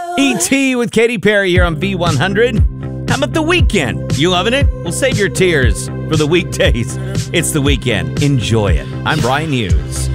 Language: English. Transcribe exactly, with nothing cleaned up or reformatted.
E T with Katy Perry here on V one hundred. How about the weekend? You loving it? Well, save your tears for the weekdays. It's the weekend. Enjoy it. I'm Brian Hughes.